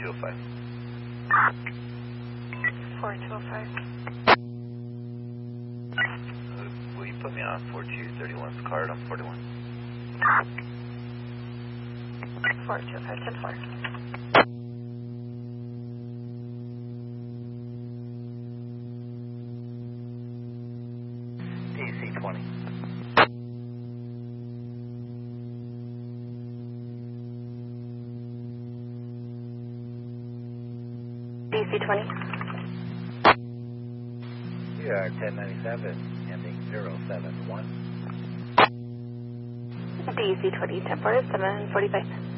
4205. 4205. Will you put me on 4231's card on 41? 4205, 10-4. DC 20. DC 20. We are 1097, ending 071. DC 20, 10-4, 745.